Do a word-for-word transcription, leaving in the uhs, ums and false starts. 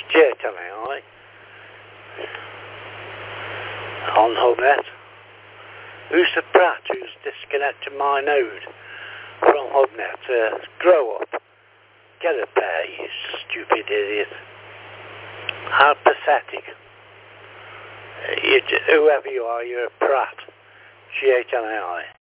G H L A I on HubNet. Who's the brat who's disconnected my node from HubNet? Uh, grow up. Get a pair, you stupid idiot. How pathetic. Uh, you, whoever you are, you're a brat. G H L A I.